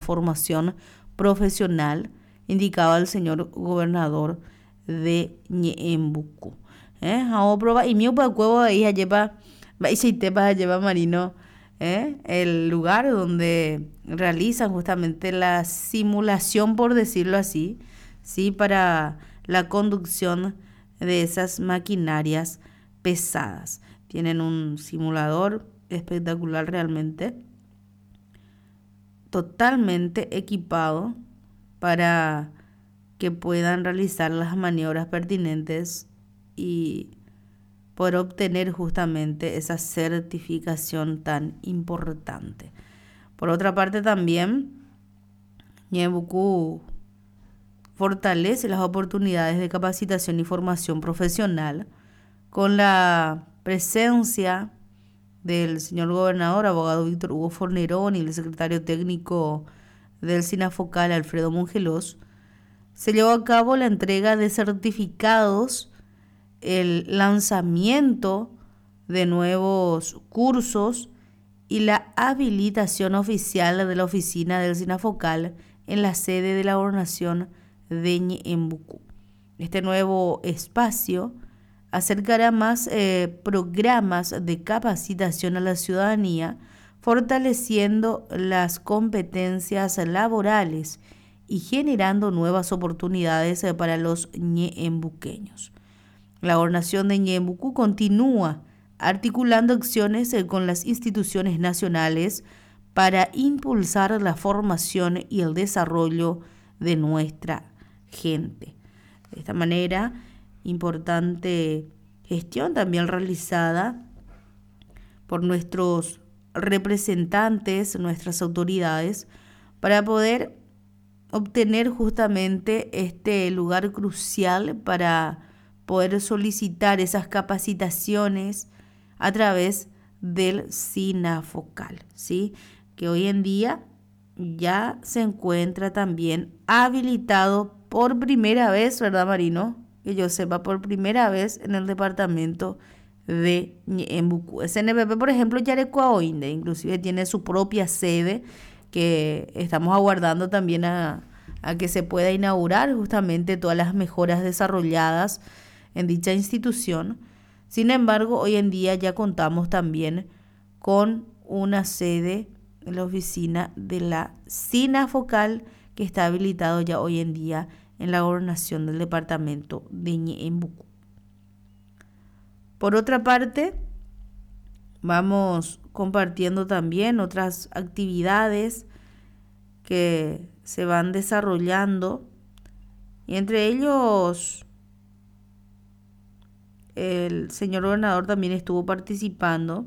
formación profesional, indicaba el señor gobernador de Ñeembucú. Vamos a probar. Y mío para cuevo ahí lleva Marino, el lugar donde realizan justamente la simulación, por decirlo así, ¿sí? Para la conducción de esas maquinarias pesadas. Tienen un simulador espectacular realmente, totalmente equipado para que puedan realizar las maniobras pertinentes y poder obtener justamente esa certificación tan importante. Por otra parte también, Ñeembucú fortalece las oportunidades de capacitación y formación profesional con la presencia del señor gobernador, abogado Víctor Hugo Fornerón, y el secretario técnico del SINAFOCAL, Alfredo Mongelós. Se llevó a cabo la entrega de certificados, el lanzamiento de nuevos cursos y la habilitación oficial de la oficina del SINAFOCAL en la sede de la gobernación de Ñeembucú. Este nuevo espacio acercará más programas de capacitación a la ciudadanía, fortaleciendo las competencias laborales y generando nuevas oportunidades para los ñeembuqueños. La gobernación de Ñeembucú continúa articulando acciones con las instituciones nacionales para impulsar la formación y el desarrollo de nuestra gente. De esta manera, importante gestión también realizada por nuestros representantes, nuestras autoridades, para poder obtener justamente este lugar crucial para poder solicitar esas capacitaciones a través del SINAFOCAL, ¿sí? Que hoy en día ya se encuentra también habilitado por primera vez, ¿verdad, Marino? Que yo sepa, por primera vez en el departamento de Ñeembucú. SNPP, por ejemplo, Yarecuaoinde, inclusive tiene su propia sede que estamos aguardando también a que se pueda inaugurar justamente todas las mejoras desarrolladas en dicha institución. Sin embargo, hoy en día ya contamos también con una sede en la oficina de la SINAFOCAL que está habilitado ya hoy en día en la gobernación del departamento de Ñeembucú. Por otra parte, vamos compartiendo también otras actividades que se van desarrollando, y entre ellos el señor gobernador también estuvo participando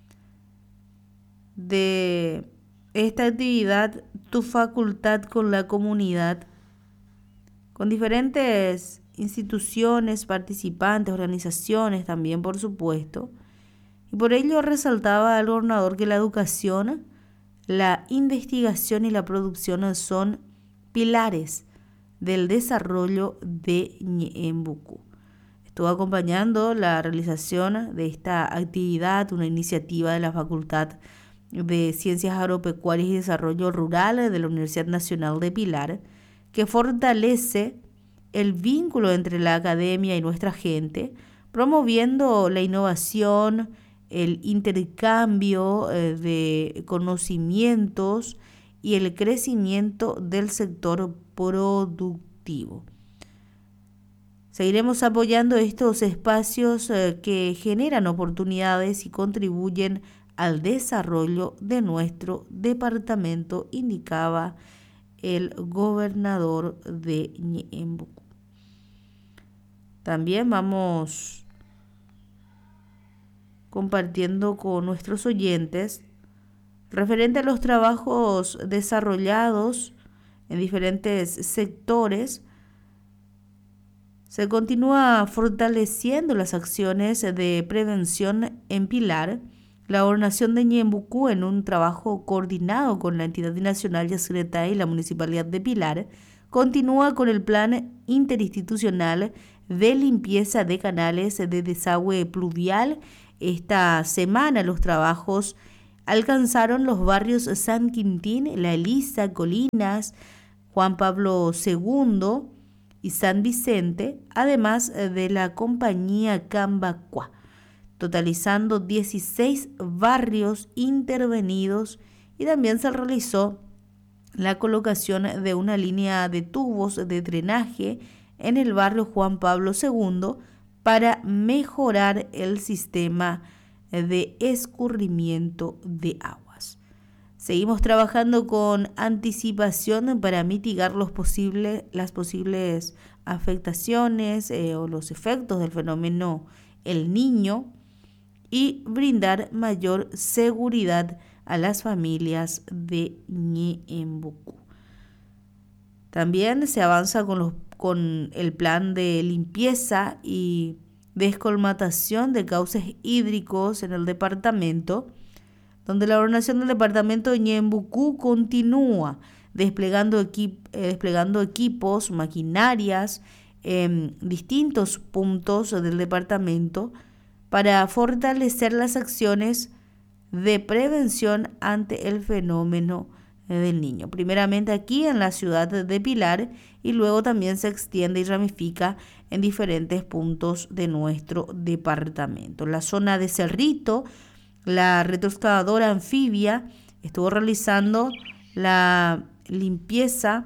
de esta actividad Tu Facultad con la Comunidad, con diferentes instituciones, participantes, organizaciones también, por supuesto. Y por ello resaltaba al gobernador que la educación, la investigación y la producción son pilares del desarrollo de Ñeembucú. Estuvo acompañando la realización de esta actividad, una iniciativa de la Facultad de Ciencias Agropecuarias y Desarrollo Rural de la Universidad Nacional de Pilar, que fortalece el vínculo entre la academia y nuestra gente, promoviendo la innovación, el intercambio de conocimientos y el crecimiento del sector productivo. Seguiremos apoyando estos espacios que generan oportunidades y contribuyen al desarrollo de nuestro departamento, indicaba el gobernador de Ñeembucú. También vamos compartiendo con nuestros oyentes referente a los trabajos desarrollados en diferentes sectores. Se continúa fortaleciendo las acciones de prevención en Pilar. La gobernación de Ñeembucú, en un trabajo coordinado con la entidad nacional Yacyretá y la municipalidad de Pilar, continúa con el plan interinstitucional de limpieza de canales de desagüe pluvial. Esta semana los trabajos alcanzaron los barrios San Quintín, La Elisa, Colinas, Juan Pablo II y San Vicente, además de la compañía Cambacua, totalizando 16 barrios intervenidos, y también se realizó la colocación de una línea de tubos de drenaje en el barrio Juan Pablo II para mejorar el sistema de escurrimiento de aguas. Seguimos trabajando con anticipación para mitigar las posibles afectaciones o los efectos del fenómeno El Niño y brindar mayor seguridad a las familias de Ñeembucú. También se avanza con el plan de limpieza y descolmatación de cauces hídricos en el departamento, donde la gobernación del departamento de Ñeembucú continúa desplegando equipos, maquinarias en distintos puntos del departamento para fortalecer las acciones de prevención ante el fenómeno del Niño. Primeramente aquí en la ciudad de Pilar, y luego también se extiende y ramifica en diferentes puntos de nuestro departamento. En la zona de Cerrito, la retroexcavadora anfibia estuvo realizando la limpieza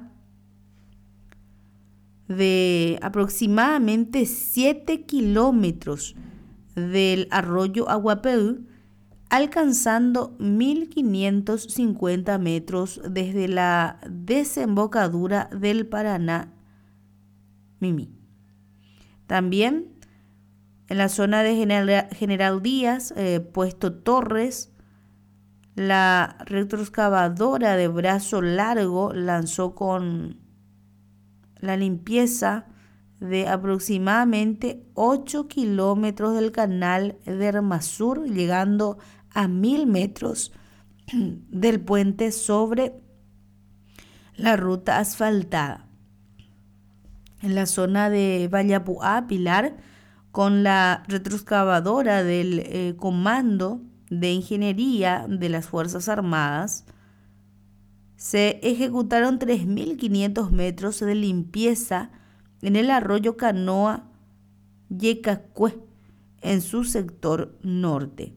de aproximadamente 7 kilómetros del arroyo Aguapeu, alcanzando 1.550 metros desde la desembocadura del Paraná Mimi. También en la zona de General Díaz, Puesto Torres, la retroexcavadora de brazo largo lanzó con la limpieza de aproximadamente 8 kilómetros del canal de Ermasur, llegando a 1.000 metros del puente sobre la ruta asfaltada. En la zona de Vallapuá, Pilar, con la retroexcavadora del Comando de Ingeniería de las Fuerzas Armadas, se ejecutaron 3.500 metros de limpieza en el arroyo Canoa Yecacue, en su sector norte.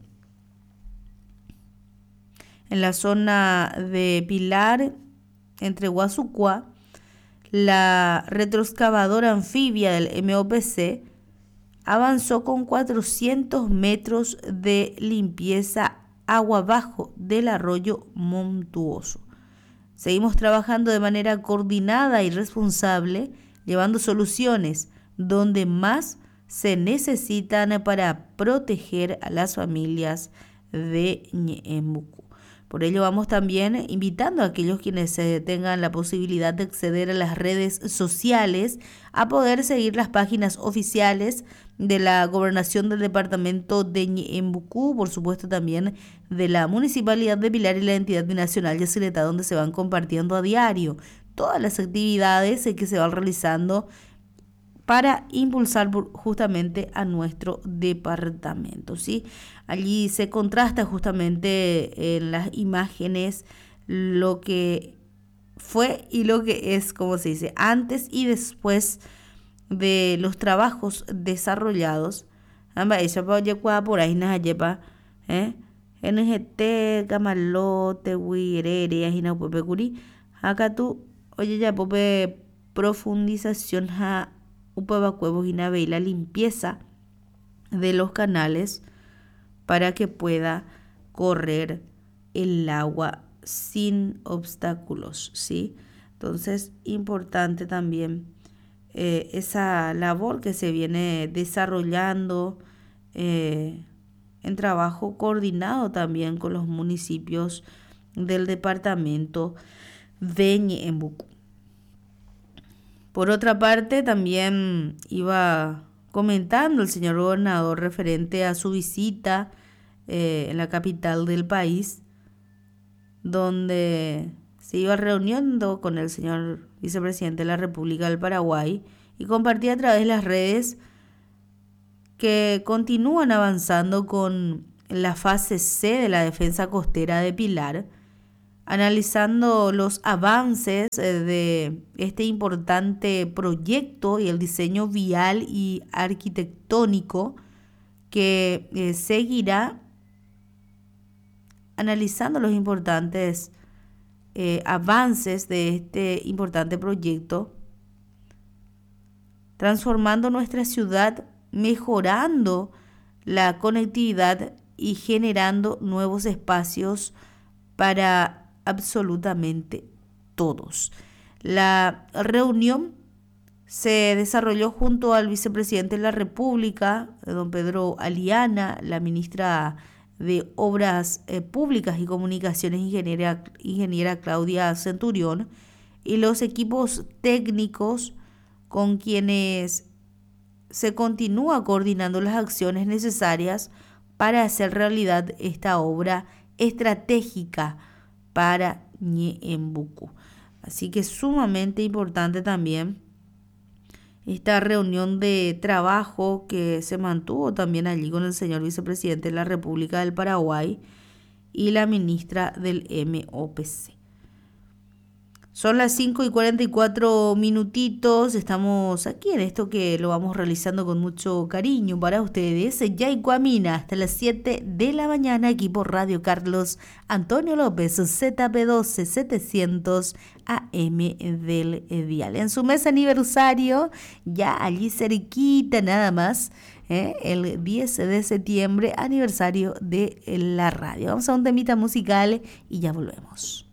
En la zona de Pilar, entre Guasucuá, la retroexcavadora anfibia del MOPC avanzó con 400 metros de limpieza agua abajo del arroyo Montuoso. Seguimos trabajando de manera coordinada y responsable, llevando soluciones donde más se necesitan para proteger a las familias de Ñeembucú. Por ello vamos también invitando a aquellos quienes tengan la posibilidad de acceder a las redes sociales a poder seguir las páginas oficiales de la Gobernación del Departamento de Ñeembucú, por supuesto también de la Municipalidad de Pilar y la Entidad Binacional Yacyretá, donde se van compartiendo a diario todas las actividades que se van realizando para impulsar justamente a nuestro departamento, ¿sí? Allí se contrasta justamente en las imágenes lo que fue y lo que es, como se dice, antes y después de los trabajos desarrollados. Por ahí nayepa, NGT, Camalote, Huirere, Ajina, Pepe Curi. Acá tú, oye, ya, Pepe, profundización, ja. Y la limpieza de los canales para que pueda correr el agua sin obstáculos, ¿sí? Entonces, importante también esa labor que se viene desarrollando en trabajo coordinado también con los municipios del departamento de Ñeembucú. Por otra parte, también iba comentando el señor gobernador referente a su visita en la capital del país, donde se iba reuniendo con el señor vicepresidente de la República del Paraguay y compartía a través de las redes que continúan avanzando con la fase C de la defensa costera de Pilar, analizando los avances de este importante proyecto y el diseño vial y arquitectónico que seguirá analizando los importantes avances de este importante proyecto, transformando nuestra ciudad, mejorando la conectividad y generando nuevos espacios para absolutamente todos. La reunión se desarrolló junto al vicepresidente de la República, don Pedro Aliana, la ministra de Obras Públicas y Comunicaciones, ingeniera Claudia Centurión, y los equipos técnicos con quienes se continúa coordinando las acciones necesarias para hacer realidad esta obra estratégica para Ñeembucú. Así que es sumamente importante también esta reunión de trabajo que se mantuvo también allí con el señor vicepresidente de la República del Paraguay y la ministra del MOPC. Son las 5:44 minutitos, estamos aquí en esto que lo vamos realizando con mucho cariño para ustedes. Yaicuamina hasta las 7 de la mañana, aquí por Radio Carlos Antonio López, ZP12 700 AM del dial. En su mes aniversario, ya allí cerquita nada más, el 10 de septiembre, aniversario de la radio. Vamos a un temita musical y ya volvemos.